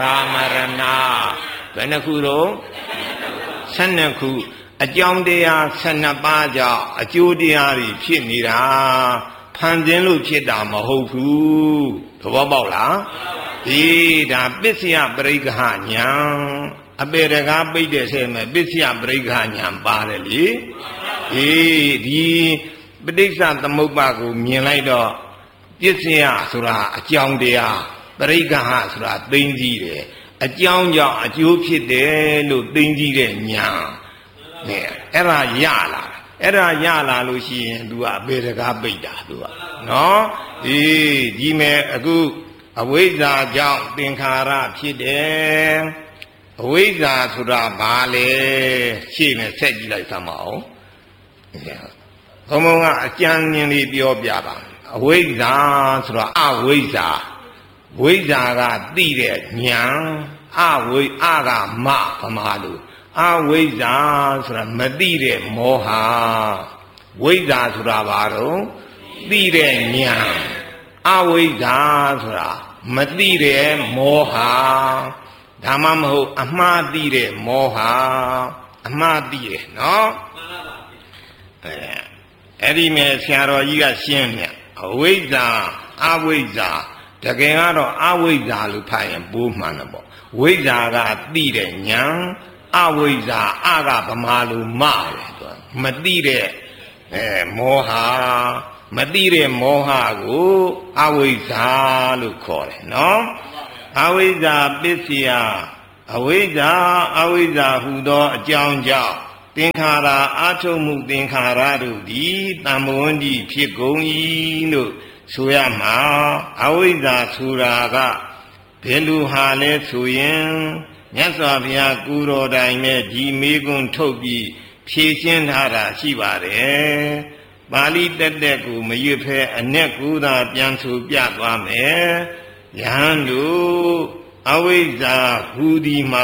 ရာမရဏဘယ်နှခုတော့12ခုအကြောင်းတရား12ပါးကြောင့်အကျိုးတရားတွေဖြစ်နေတာဖန်ဆင်းလို့ဖြစ်တာမဟုတ်ဘူးသဘောပေါက်လားဒီဒါပစ္စယပရိက္ခညာအပေတကားပိတ်တဲ့ဆဲမဲ့ပစ္စယပရိက္ခညာပါတယ်လေဒီပဋိစ္စသမုပ္ပါကိုမြင်လိုက်တော့ပစ္စယဆိုတာအကြောင်းတရားပရိက္ခဆိုတာသိသိတယ်အကြောင်းကြောင့်အကျိုးဖြစ်တယ်လို့သိသိတဲ့ညာအဲ့ဒါရလာလို့ရှိရင် तू အပေတကားပိတ်တာ तू နော်ဒီမဲ့အခုအဝိဇ္ဇာကြောင့်သင်္ခါရဖြစ်တယ်အဝိဇ္ဇာဆိုတာဘာလဲရှင်းနဲ့ဆက်ကြည့်လိုက်သမောင်းဘုံဘုံကအကျဉ်းမြင်လေးပြောပြပါအဝိဇ္ဇာဆိုတာအဝိဇ္ဇာဝိဇ္ဇာကသိတဲ့ဉာဏ်အကမဗမာလူအဝိဇ္ဇာဆိုတာမသိတဲ့မောဟဝိဇ္ဇာဆိုတာဘာတော့သိတဲ့ဉာဏ်အဝိဇ္ဇာဆိုတာမသိတဲ့မောဟဒါမှမဟုတ်အမှားသိတဲ့မောဟအမှားသိတယ်နော်အဲ့ဒီမဲ့ဆရာတော်ကြီးကရှင်းမြအဝိဇ္ဇာအဝိဇ္ဇာတကယ်ကတော့အဝိဇ္ဇာလို့ဖတ်ရင်ပိုးမှန်တယ်ပေါ့ဝိဇ္ဇာကသိတဲ့ဉာဏ်အဝိဇ္ဇာအကဗမာလူမတယ်သူမသိတဲ့မောဟမသိတဲ့မောဟကိုအဝိဇ္ဇာလို့ခေါ်တယ်နော်အဝိဇ္ဇာပစ္စယအဝိဇ္ဇာဟူသောအကြောင်းကြောင့်သင်္ခါရအာထုံမှုသင်္ခါရတို့သည်တမ္မဝန္တိဖြစ်ကုန်၏လို့ဆိုရမှာအဝိဇ္ဇာဆိုတာကဘယ်လိုဟာလဲဆိုရင်မြတ်စွာဘုရားကုတော်တိုင်နဲ့ဒီမေကွန်းထုတ်ပြီးဖြေရှင်းထားတာရှိပါတယ်ပါဠိတက်ကိုမရွတ်ဖဲအ내ကိုသာပြန်ဆိုပြသွားမယ်ယဟန်တို့အဝိဇ္ဇာဟူဒီမှာ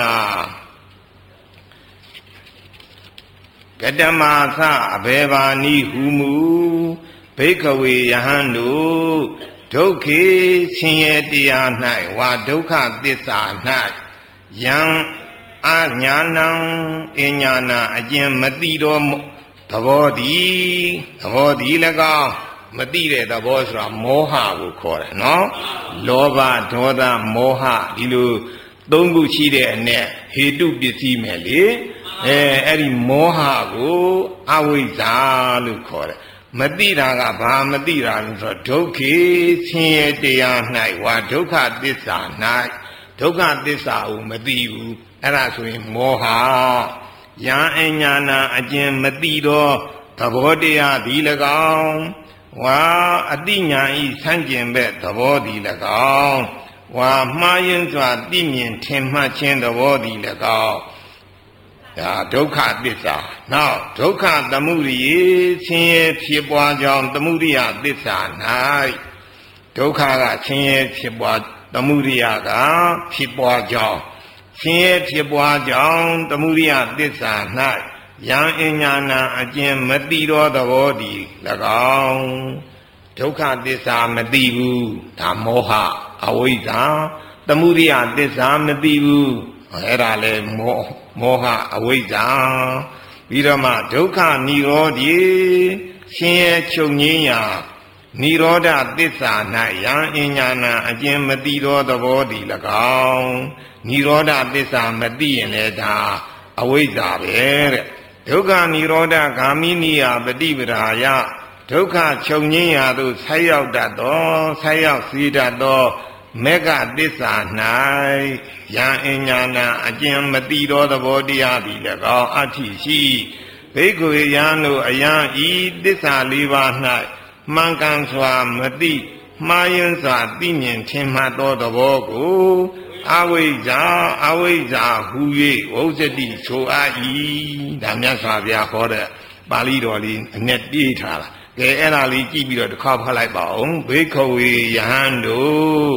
ကတမသအဘေဘာနိဟုမူဘိက္ခဝေယဟန်တို့ဒုက္ခေဆင်းရဲတရား၌ဝါဒုက္ခသစ္စာ၌ယံအညာဏံအညာဏအကျင့်မသိတော်သဘောဒီ၎င်းမသိတဲ့သဘောဆိုတာမောဟကိုခေါ်တယ်နော်လောဘဒေါသမောဟဒီလိုသုံးခုရှိတဲ့အ내ဟေတုပစ္စည်းမယ်လေအဲ့ဒီမောဟကိုအဝိဇ္ဇာလို့ခေါ်တယ်မသိတာကဘာမသိတာလဲဆိုတော့ဒုက္ခေဆင်းရဲတရား၌ဝါဒုက္ခသစ္စာ၌ဒုက္ခသစ္စာကိုမသိဘူးအဲ့ဒါဆိုရင်မောဟယံအညာဏအကျင့်မသိတော့သဘောတရားဒီ၎င်းဝါအတိညာဤဆန့်ကျင်ဘက်သဘောဒီ၎င်းဝါမှားယွင်းစွာသိမြင်ထင်မှတ်ခြင်းသဘောဒီ၎င်းဒါဒုက္ခသစ္စာနောက်ဒုက္ခသမုဒိယဆင်းရဲဖြစ်ပွားကြောင်းသမုဒိယသစ္စာ၌ဒုက္ခကဆင်းရဲဖြစ်ပွားသမုဒိယကဖြစ်ပွားကြောင်းဆင်းရဲဖြစ်ပွားကြောင်းသမုဒိယသစ္စာ၌ယံအညာဏအကျင့်မသိသောသဘောဒီ၎င်းဒုက္ခသစ္စာမသိဘူးဒါမောဟအဝိဇ္ဇာသမုဒိယသစ္စာမသိဘူးအဲ့ဒါလေမောဟအဝိဇ္ဇာပြီးတော့မှဒုက္ခនិရောဓိဆင်းရဲချုပ်ငြိမ်းရာនិရောဓသစ္စာ၌ယံအညာဏအကျင့်မသိသောသဘောဒီ၎င်းនិရောဓသစ္စာမသိရင်လည်းဒါအဝိဇ္ဇာပဲတဲ့ဒုက္ခនិရောဓဂာမိနိယပฏิပဒါယဒုက္ခချုပ်ငြိမ်းရာသို့ဆက်ရောက်တတ်သောဆက်ရောက်စေတတ်သောမေဃသစ္စာ၌ယံအညာဏအကျင့်မသိသောသဘောတရားသည်၎င်းအဋ္ဌိရှိဘိက္ခဝေယံတို့အယံဤသစ္စာလေးပါး၌မှန်ကန်စွာမသိမှားယွင်းစွာသိမြင်ထင်မှတ်သောသဘောကိုအဝိဇ္ဇာဟူ၍ဝုဇ္ဇတိဆိုအပ်၏ဒါမြတ်စွာဘုရားဟောတဲ့ပါဠိတော်လေးအ내ပြေးထားတာကဲအဲ့ဒါလေးကြည့်ပြီးတော့တစ်ခါဖတ်လိုက်ပါဦးဘိက္ခဝေယဟန်တို့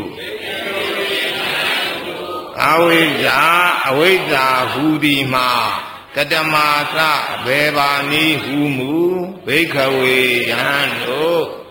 အဝိဇ္ဇာဟူသည်မှာကတမသဘေဘာနိဟုမူဘိက္ခဝေယဟန်တို့